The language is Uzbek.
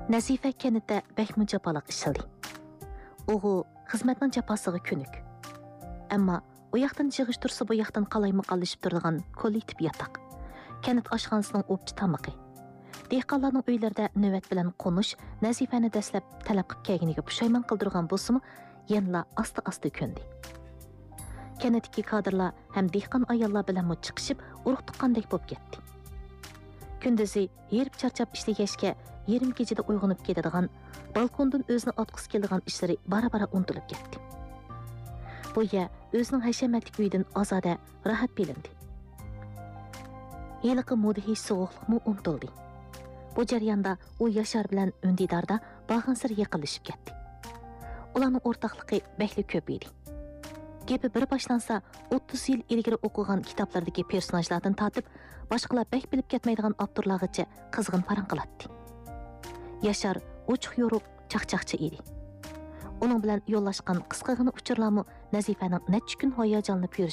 Nazifa kenitdə bəkmü japalaq işildi. Oğu xizmətning japasıga könük. Amma o yaxdan jig'ish tursa bu yaxdan qalayma-qallashib turadigan kollektiv yataq. Kenit oshxonasining o'pchi tamaqi. Dehqonlarning uylarida navbat bilan qo'nish Nazifani dastlab talab qilib kelganiga pushaymon qildirgan bo'lsa-mu, yanla asta-asta ko'ndi. Kenitdagi kadrlar ham dehqon ayollar bilan chiqishib, urug' tuqqandek bo'lib ketdi. Kunduzi yerib charchab ishlagachga yarim kechada uyg'onib ketadigan, balkondan o'zini otqisi keladigan ishlari bara-bara unutilib ketdi. Bu ya o'zining hashamatli uyidan ozoda rahat belindi. Yiliqi mudhish sovuqlikmi unutildi. Bu jarayonda u Yashar bilan Undidarda bag'ansir yaqinlashib ketdi. Ularning o'rtoqligi bakli ko'p edi. Gepi bir boshlansa 30 yil ilgari o'qigan kitoblardagi personajlardan tortib, boshqalar bak bilib ketmaydigan avtorlargacha qizg'in parang qiladi. Yashar ochiq yo'ruq chaqchaqchi edi. Uning bilan yo'llashgan qisqagina uchurlarmi Nazifaning necha kun hayajonlanib yurishi